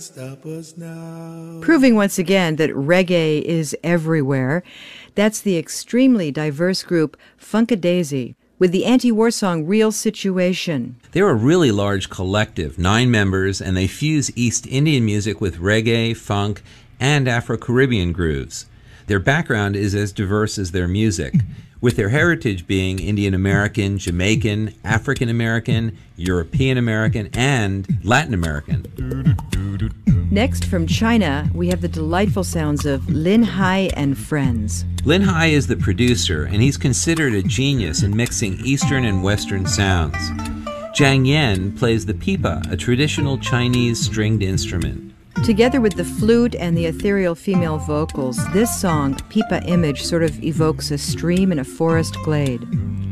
Stop us now. Proving once again that reggae is everywhere, that's the extremely diverse group Funkadesi with the anti-war song Real Situation. They're a really large collective, 9 members, and they fuse East Indian music with reggae, funk, and Afro-Caribbean grooves. Their background is as diverse as their music, with their heritage being Indian American, Jamaican, African American, European American, and Latin American. Next, from China, we have the delightful sounds of Lin Hai and Friends. Lin Hai is the producer, and he's considered a genius in mixing Eastern and Western sounds. Zhang Yan plays the pipa, a traditional Chinese stringed instrument. Together with the flute and the ethereal female vocals, this song, Pipa Image, sort of evokes a stream in a forest glade.